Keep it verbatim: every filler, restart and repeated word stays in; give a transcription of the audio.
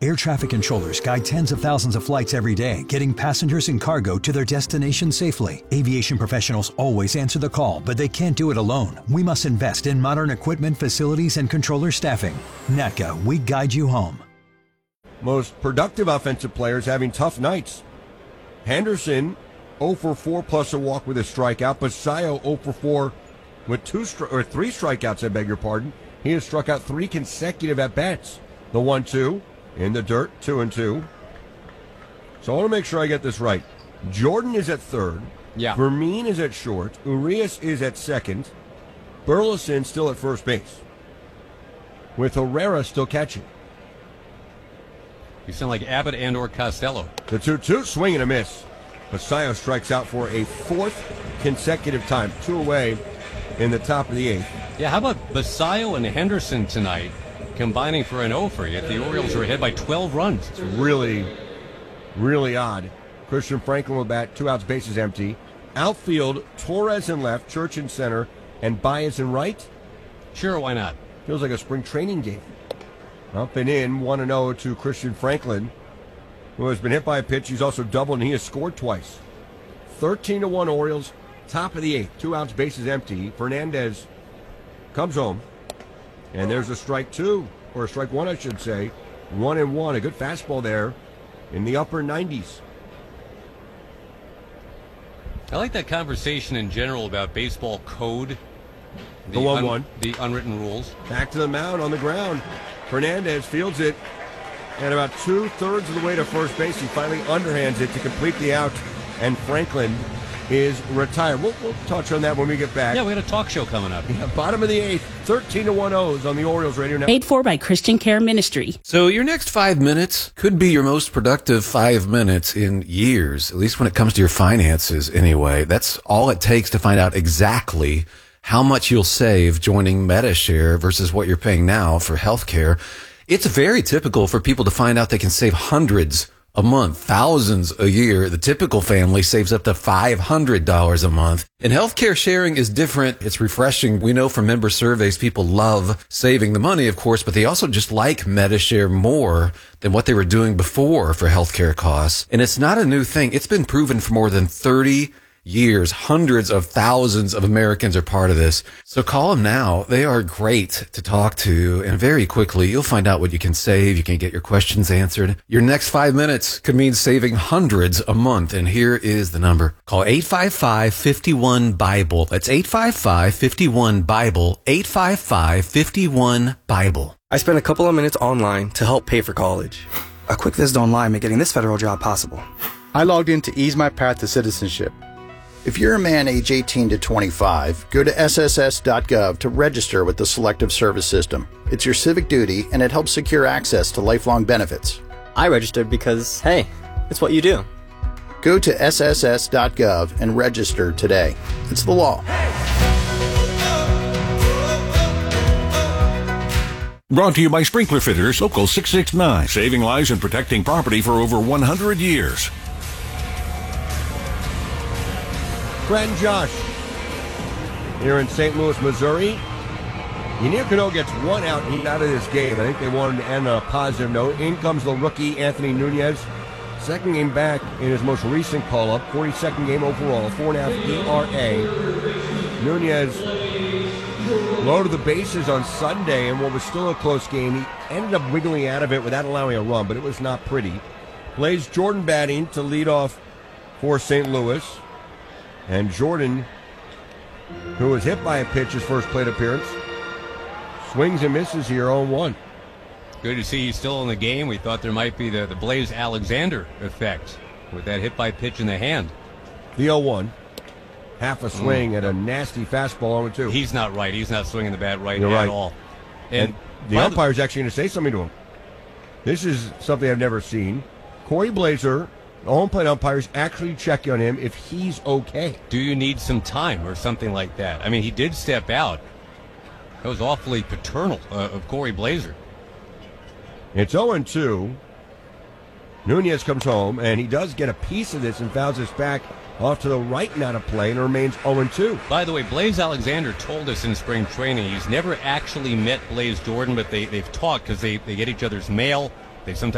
Air traffic controllers guide tens of thousands of flights every day, getting passengers and cargo to their destination safely. Aviation professionals always answer the call, but they can't do it alone. We must invest in modern equipment, facilities, and controller staffing. N A T C A, we guide you home. Most productive offensive players having tough nights. Henderson, zero for four plus a walk with a strikeout. Basayo, zero for four with two stri- or three strikeouts, I beg your pardon. He has struck out three consecutive at-bats. The one two in the dirt, two and two. So I want to make sure I get this right. Jordan is at third. Yeah. Vermeen is at short. Urias is at second. Burleson still at first base, with Herrera still catching. You sound like Abbott and or Costello. The two two, swing and a miss. Basayo strikes out for a fourth consecutive time. Two away in the top of the eighth. Yeah, how about Basayo and Henderson tonight combining for an over, yet the Orioles are ahead by twelve runs. It's really, really odd. Christian Franklin will bat, two outs, bases empty. Outfield, Torres in left, Church in center, and Baez in right. Sure, why not? Feels like a spring training game. Up and in, one and oh to Christian Franklin, who has been hit by a pitch. He's also doubled, and he has scored twice. thirteen to one Orioles, top of the eighth, two outs, bases empty. Fernandez comes home, and there's a strike two, or a strike one, I should say. One and one, a good fastball there in the upper nineties. I like that conversation in general about baseball code. The one one. The unwritten rules. Back to the mound on the ground. Fernandez fields it, and about two-thirds of the way to first base, he finally underhands it to complete the out, and Franklin is retired. We'll, we'll touch on that when we get back. Yeah, we had a talk show coming up. Yeah, bottom of the eighth, thirteen to one O's on the Orioles Radio Network. Paid for by Christian Care Ministry. So your next five minutes could be your most productive five minutes in years, at least when it comes to your finances anyway. That's all it takes to find out exactly how much you'll save joining MediShare versus what you're paying now for healthcare. It's very typical for people to find out they can save hundreds a month, thousands a year. The typical family saves up to five hundred dollars a month. And healthcare sharing is different. It's refreshing. We know from member surveys, people love saving the money, of course, but they also just like MediShare more than what they were doing before for healthcare costs. And it's not a new thing. It's been proven for more than thirty years. Hundreds of thousands of Americans are part of this. So call them now. They are great to talk to. And very quickly, you'll find out what you can save. You can get your questions answered. Your next five minutes could mean saving hundreds a month. And here is the number. Call eight five five, five one, BIBLE. That's eight five five, five one, BIBLE. eight five five, five one, BIBLE. I spent a couple of minutes online to help pay for college. A quick visit online made getting this federal job possible. I logged in to ease my path to citizenship. If you're a man age eighteen to twenty-five, go to S S S dot gov to register with the Selective Service System. It's your civic duty, and it helps secure access to lifelong benefits. I registered because, hey, it's what you do. Go to S S S dot gov and register today. It's the law. Brought to you by Sprinkler Fitters, Local six six nine, saving lives and protecting property for over one hundred years. Brett and Josh here in Saint Louis, Missouri. Yanier Cano gets one out. He's out of this game. I think they wanted to end on a positive note. In comes the rookie, Anthony Nunez. Second game back in his most recent call-up. forty-second game overall. Four and a half E R A. Nunez loaded the bases on Sunday in what was still a close game. He ended up wiggling out of it without allowing a run, but it was not pretty. Plays Jordan batting to lead off for Saint Louis. And Jordan, who was hit by a pitch his first plate appearance, swings and misses here oh one. Good to see he's still in the game. We thought there might be the, the Blaze Alexander effect with that hit by pitch in the hand. The oh one. Half a swing mm. at a nasty fastball oh two. He's not right. He's not swinging the bat right You're at right. all. And, and the umpire's actually going to say something to him. This is something I've never seen. Corey Blazer, the home plate umpires actually check on him if he's okay. Do you need some time or something like that? I mean, he did step out. That was awfully paternal uh, of Corey Blazer. It's oh two. Nunez comes home, and he does get a piece of this and fouls this back off to the right and out of play, and remains oh two. By the way, Blaze Alexander told us in spring training he's never actually met Blaze Jordan, but they, they've talked because they, they get each other's mail. They sometimes